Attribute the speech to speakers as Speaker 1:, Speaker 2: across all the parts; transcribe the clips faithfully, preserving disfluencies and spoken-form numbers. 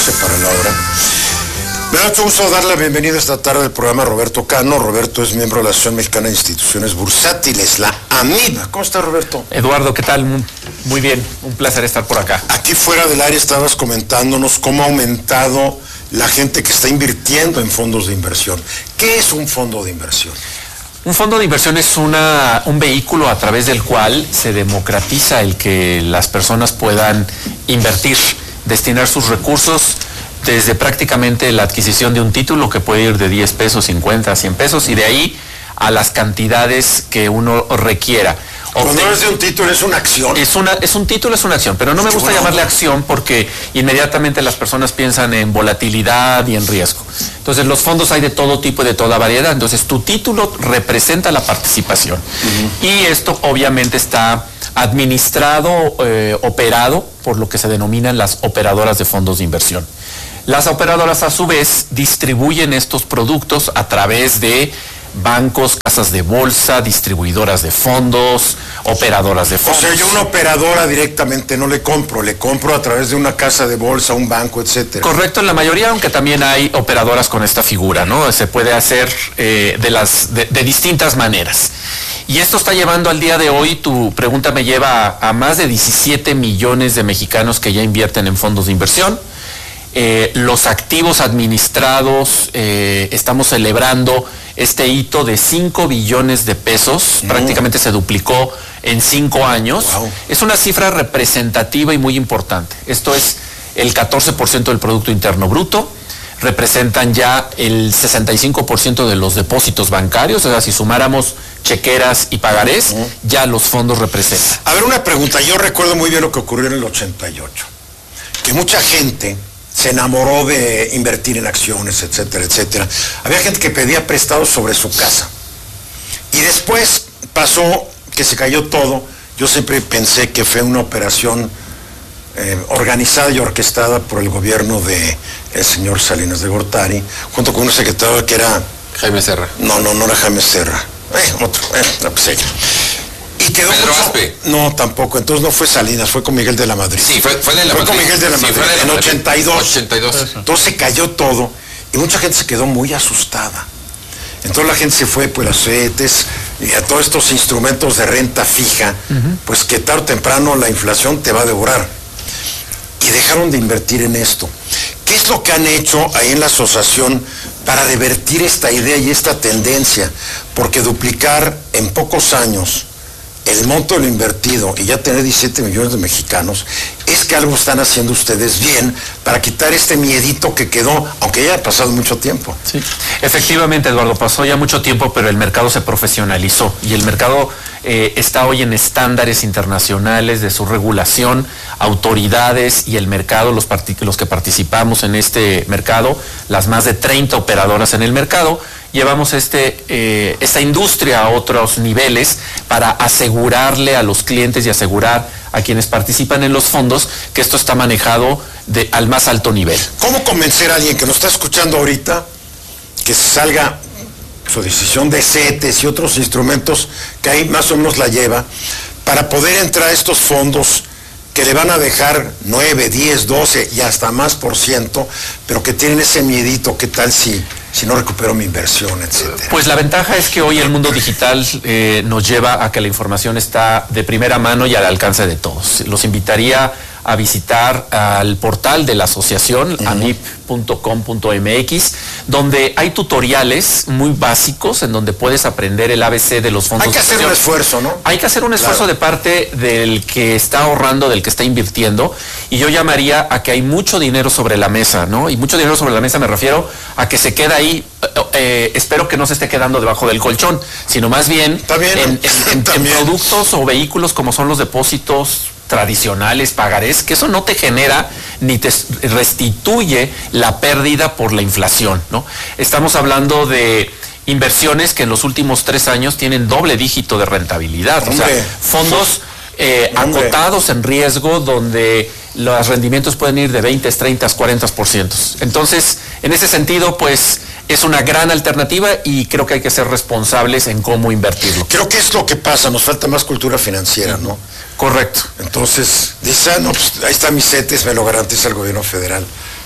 Speaker 1: doce para la hora. Me da mucho gusto dar la bienvenida esta tarde al programa a Roberto Cano. Roberto es miembro de la Asociación Mexicana de Instituciones Bursátiles, la A M I B. ¿Cómo está, Roberto?
Speaker 2: Eduardo, ¿qué tal? Muy bien, un placer estar por acá.
Speaker 1: Aquí fuera del área estabas comentándonos cómo ha aumentado la gente que está invirtiendo en fondos de inversión. ¿Qué es un fondo de inversión?
Speaker 2: Un fondo de inversión es una, un vehículo a través del cual se democratiza el que las personas puedan invertir, destinar sus recursos desde prácticamente la adquisición de un título que puede ir de diez pesos, cincuenta, cien pesos y de ahí a las cantidades que uno requiera.
Speaker 1: Cuando es de un título, es una acción.
Speaker 2: Es, una, es un título, es una acción, pero no me gusta llamarle acción porque inmediatamente las personas piensan en volatilidad y en riesgo. Entonces los fondos hay de todo tipo y de toda variedad, entonces tu título representa la participación. Uh-huh. Y esto obviamente está administrado, eh, operado por lo que se denominan las operadoras de fondos de inversión. Las operadoras a su vez distribuyen estos productos a través de bancos, casas de bolsa, distribuidoras de fondos, operadoras de fondos.
Speaker 1: O sea, yo una operadora directamente no le compro, le compro a través de una casa de bolsa, un banco, etcétera.
Speaker 2: Correcto, en la mayoría, aunque también hay operadoras con esta figura, ¿no? Se puede hacer eh, de, las, de, de distintas maneras. Y esto está llevando al día de hoy, tu pregunta me lleva a, a más de diecisiete millones de mexicanos que ya invierten en fondos de inversión. Eh, los activos administrados, eh, estamos celebrando este hito de cinco billones de pesos, no. prácticamente se duplicó en cinco años. Wow. Es una cifra representativa y muy importante. Esto es el catorce por ciento del Producto Interno Bruto, representan ya el sesenta y cinco por ciento de los depósitos bancarios, o sea, si sumáramos chequeras y pagarés, uh-huh. ya los fondos representan.
Speaker 1: A ver, una pregunta, yo recuerdo muy bien lo que ocurrió en el ochenta y ocho, que mucha gente se enamoró de invertir en acciones, etcétera, etcétera. Había gente que pedía prestados sobre su casa. Y después pasó que se cayó todo. Yo siempre pensé que fue una operación eh, organizada y orquestada por el gobierno de el señor Salinas de Gortari, junto con un secretario que era...
Speaker 3: Jaime Serra.
Speaker 1: No, no, no era Jaime Serra. Eh, otro, eh, no, pues ella. Y quedó
Speaker 3: Pedro
Speaker 1: mucho...
Speaker 3: Aspe.
Speaker 1: No, tampoco. Entonces no fue Salinas, fue con Miguel de la Madrid.
Speaker 3: Sí, fue, fue de la
Speaker 1: fue
Speaker 3: Madrid.
Speaker 1: con Miguel de la
Speaker 3: sí,
Speaker 1: Madrid,
Speaker 3: de la
Speaker 1: en
Speaker 3: Madrid.
Speaker 1: ochenta y dos.
Speaker 3: ochenta y dos.
Speaker 1: Entonces se cayó todo y mucha gente se quedó muy asustada. Entonces la gente se fue pues, a las C E T Es y a todos estos instrumentos de renta fija, uh-huh. pues que tarde o temprano la inflación te va a devorar. Y dejaron de invertir en esto. ¿Qué es lo que han hecho ahí en la asociación para revertir esta idea y esta tendencia? Porque duplicar en pocos años el monto de lo invertido y ya tener diecisiete millones de mexicanos, es que algo están haciendo ustedes bien para quitar este miedito que quedó, aunque ya ha pasado mucho tiempo.
Speaker 2: Sí, efectivamente, Eduardo, pasó ya mucho tiempo, pero el mercado se profesionalizó y el mercado eh, está hoy en estándares internacionales de su regulación, autoridades y el mercado, los, los que participamos en este mercado, las más de treinta operadoras en el mercado, llevamos este, eh, esta industria a otros niveles para asegurarle a los clientes y asegurar a quienes participan en los fondos que esto está manejado de, al más alto nivel.
Speaker 1: ¿Cómo convencer a alguien que nos está escuchando ahorita que salga su decisión de C E T Es y otros instrumentos que ahí más o menos la lleva para poder entrar a estos fondos que le van a dejar nueve, diez, doce y hasta más por ciento, pero que tienen ese miedito, ¿qué tal si, si no recupero mi inversión, etcétera?
Speaker 2: Pues la ventaja es que hoy el mundo digital eh, nos lleva a que la información está de primera mano y al alcance de todos. Los invitaría a visitar al portal de la asociación, uh-huh. amip punto com punto m x, donde hay tutoriales muy básicos en donde puedes aprender el A B C de los fondos.
Speaker 1: Hay que hacer un esfuerzo, ¿no?
Speaker 2: Hay que hacer un esfuerzo claro. de parte del que está ahorrando, del que está invirtiendo, y yo llamaría a que hay mucho dinero sobre la mesa, ¿no? Y mucho dinero sobre la mesa me refiero a que se queda ahí, eh, espero que no se esté quedando debajo del colchón, sino más bien,
Speaker 1: bien
Speaker 2: en, en, en, en productos o vehículos como son los depósitos tradicionales, pagarés, que eso no te genera ni te restituye la pérdida por la inflación, ¿no? Estamos hablando de inversiones que en los últimos tres años tienen doble dígito de rentabilidad,
Speaker 1: Hombre.
Speaker 2: o sea, fondos eh, acotados en riesgo donde los rendimientos pueden ir de veinte, treinta, cuarenta por ciento. Entonces, en ese sentido, pues, es una gran alternativa y creo que hay que ser responsables en cómo invertirlo.
Speaker 1: Creo que es lo que pasa, nos falta más cultura financiera, ¿no?
Speaker 2: Correcto.
Speaker 1: Entonces, dice, ah, no, pues ahí está mi C E T E S, me lo garantiza el gobierno federal.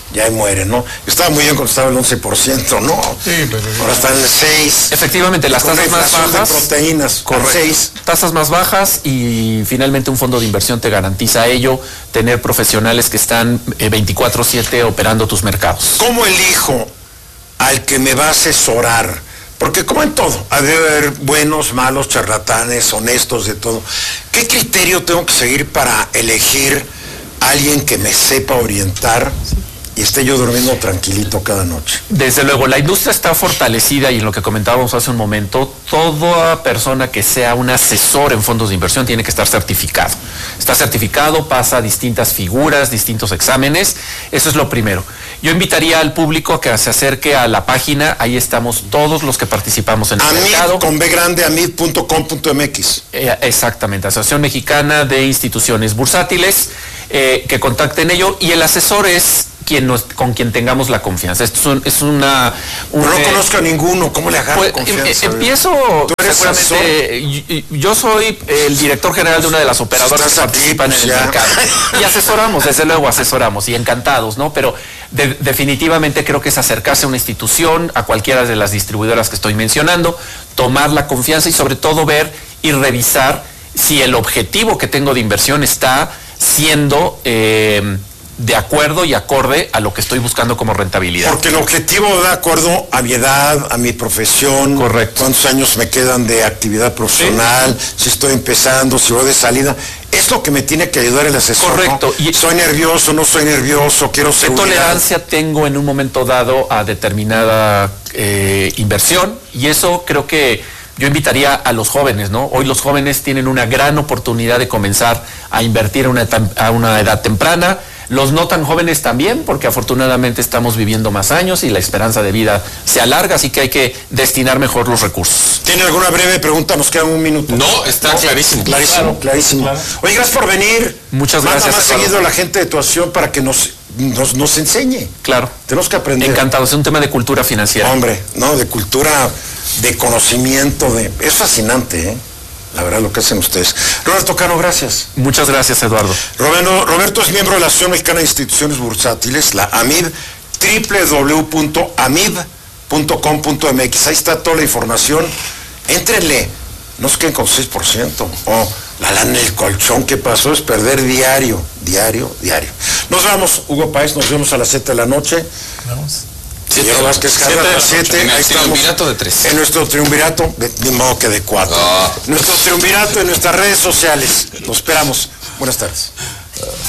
Speaker 1: ya ahí mueren, ¿no? Estaba muy bien cuando estaba el once por ciento, ¿no?
Speaker 3: Sí, pero...
Speaker 1: Ahora está en el seis por ciento.
Speaker 2: Efectivamente, las tasas más bajas.
Speaker 1: De proteínas,
Speaker 2: correcto.
Speaker 1: seis.
Speaker 2: Tasas más bajas y finalmente un fondo de inversión te garantiza ello, tener profesionales que están eh, veinticuatro siete operando tus mercados.
Speaker 1: ¿Cómo elijo al que me va a asesorar? Porque como en todo, ha de haber buenos, malos, charlatanes, honestos, de todo. ¿Qué criterio tengo que seguir para elegir a alguien que me sepa orientar y esté yo durmiendo tranquilito cada noche?
Speaker 2: Desde luego, la industria está fortalecida y en lo que comentábamos hace un momento, toda persona que sea un asesor en fondos de inversión tiene que estar certificado. Está certificado, pasa distintas figuras, distintos exámenes, eso es lo primero. Yo invitaría al público a que se acerque a la página, ahí estamos todos los que participamos en el
Speaker 1: Amid,
Speaker 2: mercado.
Speaker 1: con B grande, amid punto com punto m x.
Speaker 2: Eh, exactamente, Asociación Mexicana de Instituciones Bursátiles, eh, que contacten ello, y el asesor es quien nos, con quien tengamos la confianza. Esto es, un, es una... Un,
Speaker 1: Pero no
Speaker 2: eh,
Speaker 1: conozco a ninguno, ¿cómo le agarro
Speaker 2: pues,
Speaker 1: confianza?
Speaker 2: Em, empiezo,
Speaker 1: ¿Tú eres
Speaker 2: seguramente, yo, yo soy el director general de una de las operadoras que participan en el mercado. Y asesoramos, desde luego asesoramos, y encantados, ¿no? Pero de, definitivamente creo que es acercarse a una institución, a cualquiera de las distribuidoras que estoy mencionando, tomar la confianza y sobre todo ver y revisar si el objetivo que tengo de inversión está siendo... Eh, de acuerdo y acorde a lo que estoy buscando como rentabilidad.
Speaker 1: Porque el objetivo va de acuerdo a mi edad, a mi profesión.
Speaker 2: Correcto.
Speaker 1: Cuántos años me quedan de actividad profesional, sí. Si estoy empezando, si voy de salida. Es lo que me tiene que ayudar el asesor.
Speaker 2: Correcto.
Speaker 1: ¿No? Y soy nervioso, no soy nervioso, quiero
Speaker 2: ¿Qué
Speaker 1: seguridad?
Speaker 2: tolerancia tengo en un momento dado a determinada eh, inversión? Y eso creo que yo invitaría a los jóvenes, ¿no? Hoy los jóvenes tienen una gran oportunidad de comenzar a invertir a una, a una edad temprana. Los no tan jóvenes también, porque afortunadamente estamos viviendo más años y la esperanza de vida se alarga, así que hay que destinar mejor los recursos.
Speaker 1: ¿Tiene alguna breve pregunta? Nos queda un minuto.
Speaker 4: No, está ¿No? clarísimo.
Speaker 1: Clarísimo, claro, clarísimo. Claro. Oye, gracias por venir.
Speaker 2: Muchas
Speaker 1: Manda
Speaker 2: gracias.
Speaker 1: más seguido a la gente de tu acción para que nos, nos, nos enseñe.
Speaker 2: Claro.
Speaker 1: Tenemos que aprender.
Speaker 2: Encantado, es un tema de cultura financiera.
Speaker 1: Hombre, no, de cultura, de conocimiento, de... Es fascinante, ¿eh? La verdad, lo que hacen ustedes. Roberto Cano, gracias.
Speaker 2: Muchas gracias, Eduardo.
Speaker 1: Roberto, Roberto es miembro de la Asociación Mexicana de Instituciones Bursátiles, la AMIB, doble u doble u doble u punto amib punto com punto m x. Ahí está toda la información. Éntrenle. No se queden con seis por ciento. Oh, la lana en el colchón, ¿qué pasó? Es perder diario, diario, diario. Nos vamos, Hugo Páez, nos vemos a las siete de la noche. Vamos. Señor Vázquez Jarra, a las siete,
Speaker 4: en el
Speaker 1: ahí estamos.
Speaker 4: triunvirato de tres.
Speaker 1: En nuestro triunvirato, de, de modo que de cuatro. Oh. Nuestro triunvirato en nuestras redes sociales. Nos esperamos. Buenas tardes.